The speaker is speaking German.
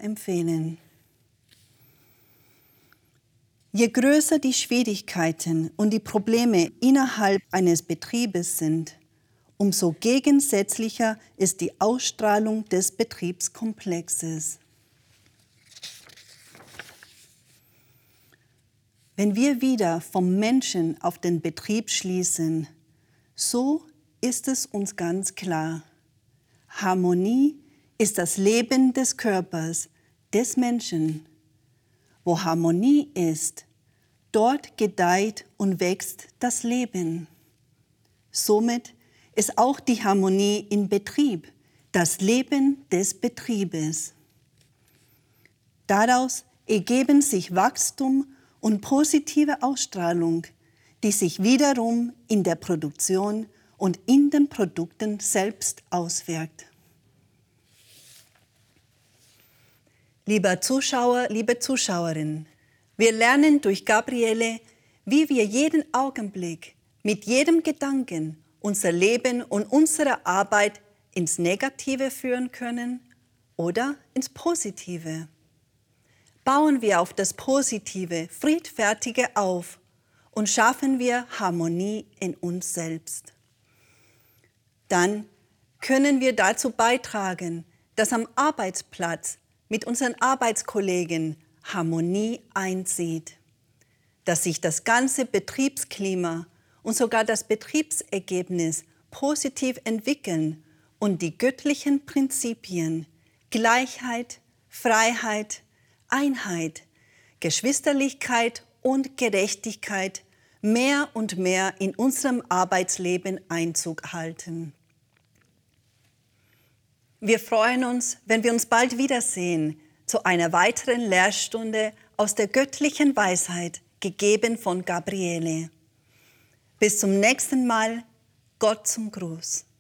empfehlen. Je größer die Schwierigkeiten und die Probleme innerhalb eines Betriebes sind, umso gegensätzlicher ist die Ausstrahlung des Betriebskomplexes. Wenn wir wieder vom Menschen auf den Betrieb schließen, so ist es uns ganz klar. Harmonie ist das Leben des Körpers, des Menschen. Wo Harmonie ist, dort gedeiht und wächst das Leben. Somit ist auch die Harmonie im Betrieb das Leben des Betriebes. Daraus ergeben sich Wachstum und positive Ausstrahlung, die sich wiederum in der Produktion und in den Produkten selbst auswirkt. Lieber Zuschauer, liebe Zuschauerin, wir lernen durch Gabriele, wie wir jeden Augenblick mit jedem Gedanken unser Leben und unsere Arbeit ins Negative führen können oder ins Positive. Bauen wir auf das Positive, Friedfertige auf und schaffen wir Harmonie in uns selbst. Dann können wir dazu beitragen, dass am Arbeitsplatz mit unseren Arbeitskollegen Harmonie einzieht, dass sich das ganze Betriebsklima und sogar das Betriebsergebnis positiv entwickeln und die göttlichen Prinzipien Gleichheit, Freiheit, Einheit, Geschwisterlichkeit und Gerechtigkeit mehr und mehr in unserem Arbeitsleben Einzug halten. Wir freuen uns, wenn wir uns bald wiedersehen zu einer weiteren Lehrstunde aus der göttlichen Weisheit, gegeben von Gabriele. Bis zum nächsten Mal, Gott zum Gruß.